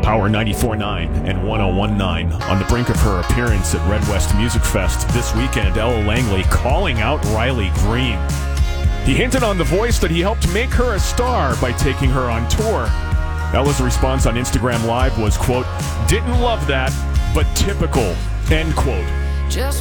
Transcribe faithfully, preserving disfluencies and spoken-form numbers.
Power ninety-four point nine and one oh one point nine. On the brink of her appearance at Red West Music Fest this weekend, Ella Langley calling out Riley Green. He hinted on The Voice that he helped make her a star by taking her on tour. Ella's response on Instagram Live was, quote, "Didn't love that, but typical," end quote. Just